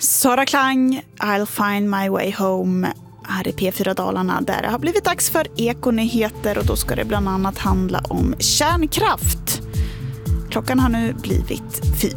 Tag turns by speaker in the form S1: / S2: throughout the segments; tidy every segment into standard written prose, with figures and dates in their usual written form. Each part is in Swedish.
S1: Sara Klang, I'll find my way home här i P4 Dalarna, där det har blivit dags för ekonyheter och då ska det bland annat handla om kärnkraft. Klockan har nu blivit 4.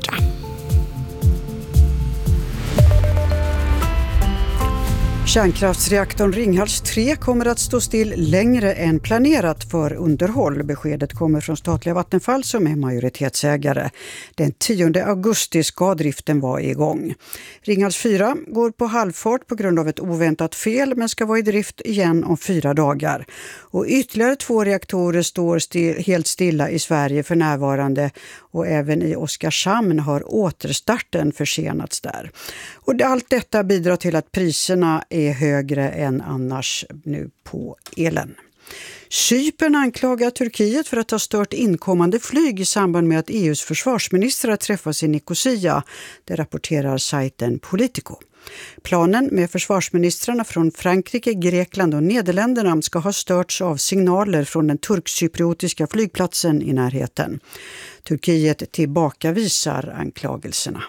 S2: Kärnkraftsreaktorn Ringhals 3 kommer att stå still längre än planerat för underhåll. Beskedet kommer från statliga Vattenfall som är majoritetsägare. Den 10 augusti ska driften vara igång. Ringhals 4 går på halvfart på grund av ett oväntat fel men ska vara i drift igen om 4 dagar. Och ytterligare 2 reaktorer står helt stilla i Sverige för närvarande och även i Oskarshamn har återstarten försenats där. Och allt detta bidrar till att priserna är högre än annars nu på elen. Cypern anklagar Turkiet för att ha stört inkommande flyg i samband med att EUs försvarsministrar träffas i Nicosia. Det rapporterar sajten Politico. Planen med försvarsministrarna från Frankrike, Grekland och Nederländerna ska ha störts av signaler från den turkcypriotiska flygplatsen i närheten. Turkiet tillbakavisar anklagelserna.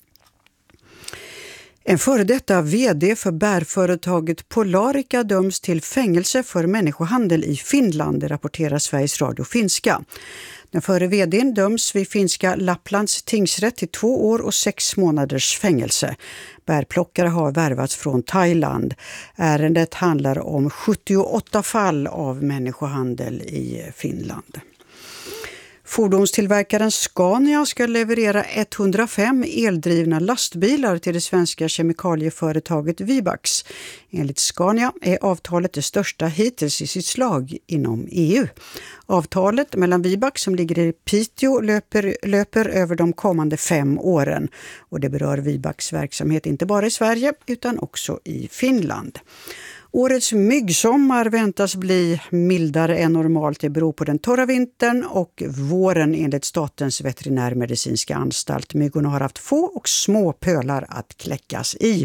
S2: En före detta vd för bärföretaget Polarica döms till fängelse för människohandel i Finland, rapporterar Sveriges Radio finska. Den före vdn döms vid finska Lapplands tingsrätt till 2 år och 6 månaders fängelse. Bärplockare har värvats från Thailand. Ärendet handlar om 78 fall av människohandel i Finland. Fordonstillverkaren Scania ska leverera 105 eldrivna lastbilar till det svenska kemikalieföretaget Vibax. Enligt Scania är avtalet det största hittills i sitt slag inom EU. Avtalet mellan Vibax som ligger i Piteå löper över de kommande 5 åren. Och det berör Vibax verksamhet inte bara i Sverige utan också i Finland. Årets myggsommar väntas bli mildare än normalt. Det beror på den torra vintern och våren enligt Statens veterinärmedicinska anstalt. Myggorna har haft få och små pölar att kläckas i.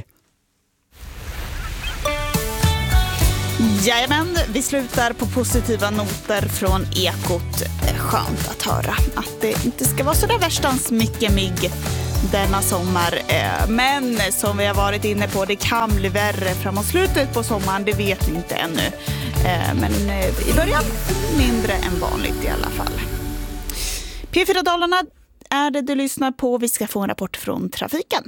S1: Jajamän, vi slutar på positiva noter från Ekot. Skönt att höra att det inte ska vara så där värstans mycket mygg denna sommar. Men som vi har varit inne på, det kan bli värre framåt slutet på sommaren, det vet vi inte ännu. Men i början mindre än vanligt i alla fall. P4 Dalarna är det du lyssnar på. Vi ska få en rapport från trafiken.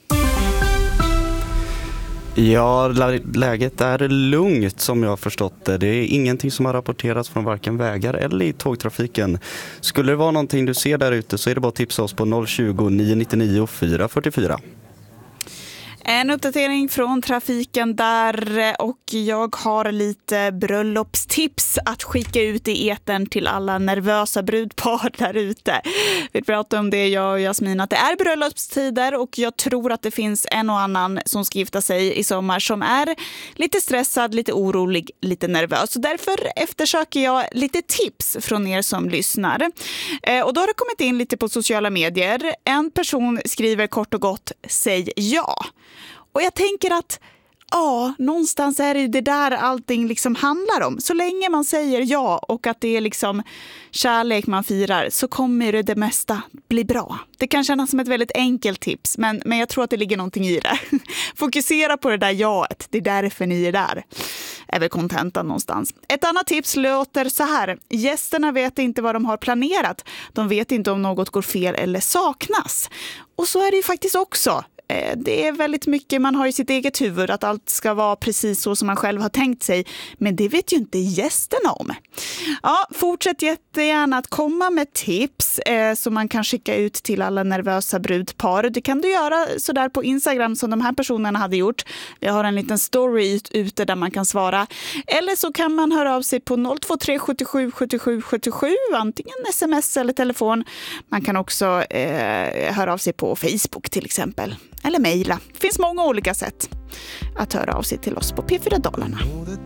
S3: Ja, läget är lugnt som jag har förstått det. Det är ingenting som har rapporterats från varken vägar eller i tågtrafiken. Skulle det vara någonting du ser där ute så är det bara att tipsa oss på 020 999 444.
S1: En uppdatering från trafiken där och jag har lite bröllopstips att skicka ut i etern till alla nervösa brudpar där ute. Vi pratar om det, jag och Jasmin, att det är bröllopstider och jag tror att det finns en och annan som ska gifta sig i sommar som är lite stressad, lite orolig, lite nervös. Så därför eftersöker jag lite tips från er som lyssnar. Och då har det kommit in lite på sociala medier. En person skriver kort och gott, säg ja. Och jag tänker att någonstans är det där allting liksom handlar om. Så länge man säger ja och att det är liksom kärlek man firar så kommer det mesta bli bra. Det kan kännas som ett väldigt enkelt tips men jag tror att det ligger någonting i det. Fokusera på det där jaet, det är därför ni är där. Är väl kontentan någonstans. Ett annat tips låter så här. Gästerna vet inte vad de har planerat. De vet inte om något går fel eller saknas. Och så är det ju faktiskt också. Det är väldigt mycket, man har i sitt eget huvud att allt ska vara precis så som man själv har tänkt sig. Men det vet ju inte gästerna om. Ja, fortsätt jättegärna att komma med tips som man kan skicka ut till alla nervösa brudpar. Det kan du göra så där på Instagram som de här personerna hade gjort. Vi har en liten story ute där man kan svara. Eller så kan man höra av sig på 023 77 77 77, antingen sms eller telefon. Man kan också höra av sig på Facebook till exempel. Eller mejla. Det finns många olika sätt att höra av sig till oss på P4 Dalarna.